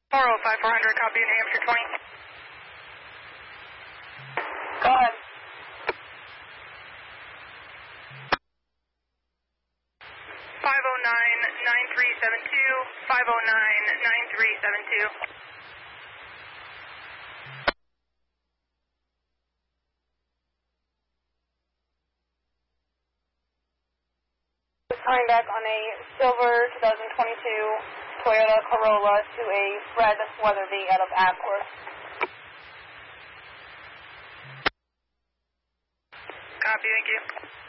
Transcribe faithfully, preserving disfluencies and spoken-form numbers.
four oh five four hundred, copy, New Hampshire twenty. Go ahead. five oh nine, nine three seven two, five oh nine, nine three seven two. Coming back on a silver twenty twenty-two Toyota Corolla to a Fred Weatherby out of Ackworth. Copy, thank you.